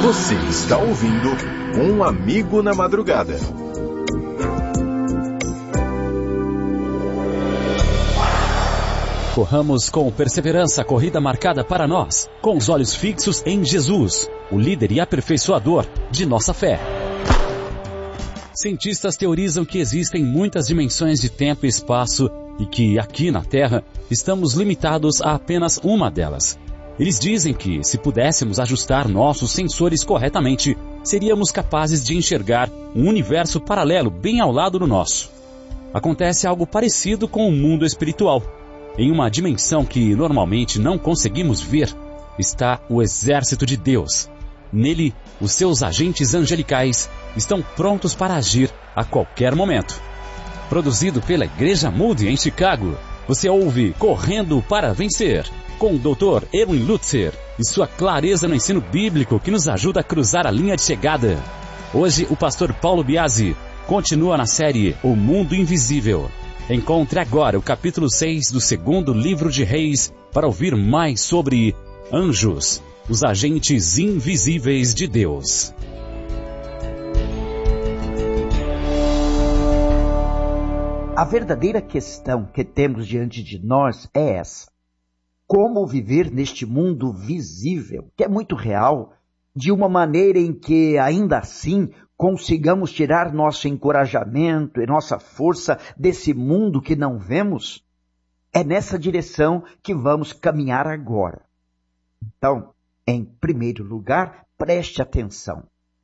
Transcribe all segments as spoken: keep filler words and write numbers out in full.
Você está ouvindo Um Amigo na Madrugada. Corramos com perseverança a corrida marcada para nós, com os olhos fixos em Jesus, o líder e aperfeiçoador de nossa fé. Cientistas teorizam que existem muitas dimensões de tempo e espaço e que aqui na Terra estamos limitados a apenas uma delas. Eles dizem que, se pudéssemos ajustar nossos sensores corretamente, seríamos capazes de enxergar um universo paralelo bem ao lado do nosso. Acontece algo parecido com o mundo espiritual. Em uma dimensão que normalmente não conseguimos ver, está o exército de Deus. Nele, os seus agentes angelicais estão prontos para agir a qualquer momento. Produzido pela Igreja Moody em Chicago, você ouve Correndo para Vencer, com o doutor Erwin Lutzer e sua clareza no ensino bíblico que nos ajuda a cruzar a linha de chegada. Hoje, o pastor Paulo Biasi continua na série O Mundo Invisível. Encontre agora o capítulo seis do segundo livro de Reis para ouvir mais sobre anjos, os agentes invisíveis de Deus. A verdadeira questão que temos diante de nós é essa: como viver neste mundo visível, que é muito real, de uma maneira em que, ainda assim, consigamos tirar nosso encorajamento e nossa força desse mundo que não vemos? É nessa direção que vamos caminhar agora. Então, em primeiro lugar, preste atenção.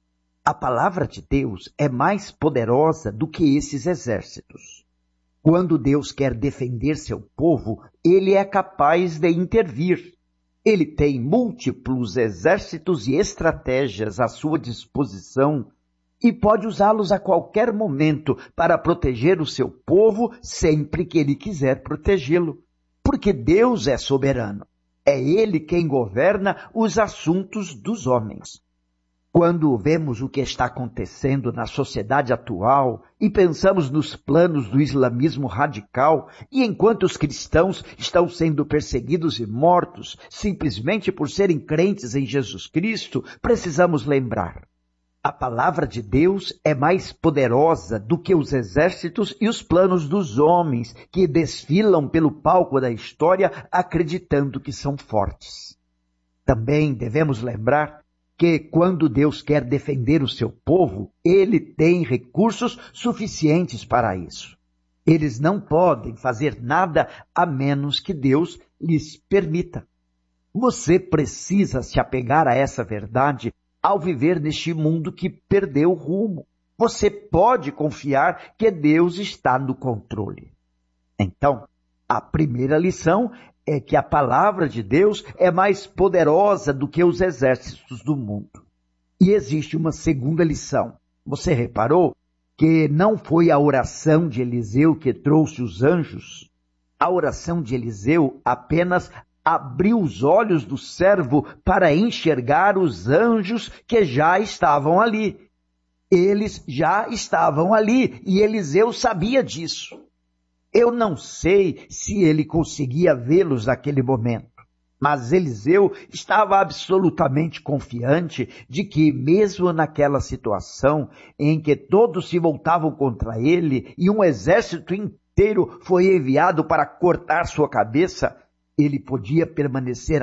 A palavra de Deus é mais poderosa do que esses exércitos. Quando Deus quer defender seu povo, ele é capaz de intervir. Ele tem múltiplos exércitos e estratégias à sua disposição e pode usá-los a qualquer momento para proteger o seu povo sempre que ele quiser protegê-lo. Porque Deus é soberano. É ele quem governa os assuntos dos homens. Quando vemos o que está acontecendo na sociedade atual e pensamos nos planos do islamismo radical, e enquanto os cristãos estão sendo perseguidos e mortos simplesmente por serem crentes em Jesus Cristo, precisamos lembrar: a palavra de Deus é mais poderosa do que os exércitos e os planos dos homens que desfilam pelo palco da história acreditando que são fortes. Também devemos lembrar que quando Deus quer defender o seu povo, ele tem recursos suficientes para isso. Eles não podem fazer nada a menos que Deus lhes permita. Você precisa se apegar a essa verdade ao viver neste mundo que perdeu o rumo. Você pode confiar que Deus está no controle. Então, a primeira lição é que a palavra de Deus é mais poderosa do que os exércitos do mundo. E existe uma segunda lição. Você reparou que não foi a oração de Eliseu que trouxe os anjos? A oração de Eliseu apenas abriu os olhos do servo para enxergar os anjos que já estavam ali. Eles já estavam ali e Eliseu sabia disso. Eu não sei se ele conseguia vê-los naquele momento, mas Eliseu estava absolutamente confiante de que, mesmo naquela situação em que todos se voltavam contra ele e um exército inteiro foi enviado para cortar sua cabeça, ele podia permanecer